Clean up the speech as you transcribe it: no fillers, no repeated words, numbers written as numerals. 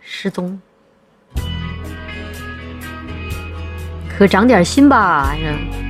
失踪。可长点心吧，呀。